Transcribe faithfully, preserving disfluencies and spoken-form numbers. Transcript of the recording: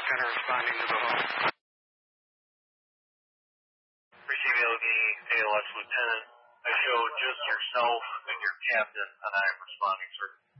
center responding to the home. Receiving L G A L S Lieutenant. I show just yourself and your captain, and I am responding, sir.